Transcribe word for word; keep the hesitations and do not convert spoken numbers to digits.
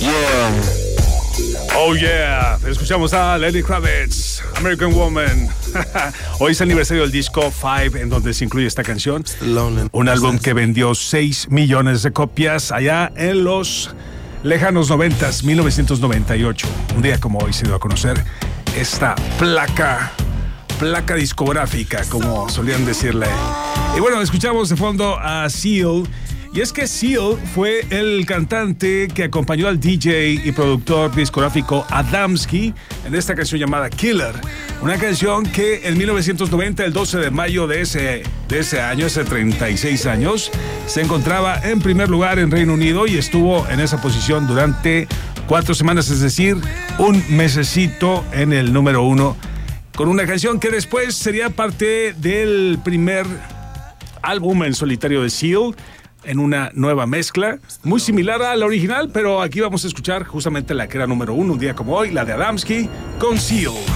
Yeah. Oh yeah, escuchamos a Lenny Kravitz, American Woman. Hoy es el aniversario del disco Five, en donde se incluye esta canción. Un álbum que vendió seis millones de copias allá en los lejanos noventas, mil novecientos noventa y ocho. Un día como hoy se dio a conocer esta placa, placa discográfica, como solían decirle. Y bueno, escuchamos de fondo a Seal. Y es que Seal fue el cantante que acompañó al D J y productor discográfico Adamski en esta canción llamada Killer. Una canción que en mil novecientos noventa, el doce de mayo de ese, de ese año, hace treinta y seis años, se encontraba en primer lugar en Reino Unido y estuvo en esa posición durante cuatro semanas, es decir, un mesecito en el número uno, con una canción que después sería parte del primer álbum en solitario de Seal, en una nueva mezcla, muy similar a la original, pero aquí vamos a escuchar justamente la que era número uno un día como hoy, la de Adamski, con Seal.